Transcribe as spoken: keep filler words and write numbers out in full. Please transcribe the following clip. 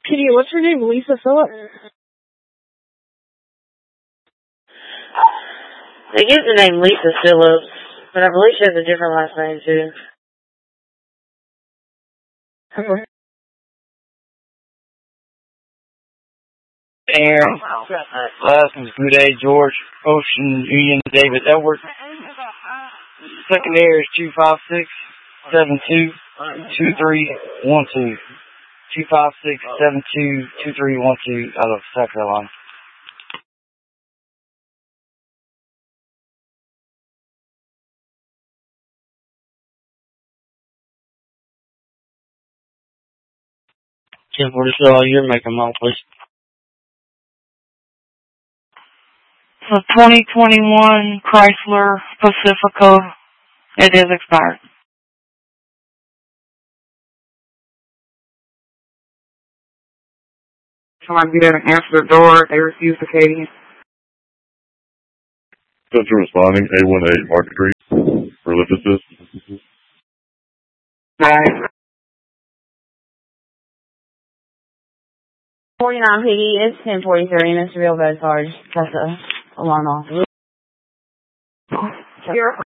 Kitty, what's her name? Lisa Phillips? They use the name Lisa Phillips, but I believe she has a different last name, too. Okay. Air. License, good day, George Ocean Union David Edward. Second air is two five six seven two two three one two. two five six seven two two three one two out of South Carolina. ten forty-seven, you're making my please. So twenty twenty-one Chrysler Pacifica, it is expired. Somebody be there and answer the door. They refuse to pay you. Central responding, A one eight Market Street, for lift assist. Right. forty-nine Piggy, it's ten forty-three, Mister Bill Bozard. That's the alarm off. You're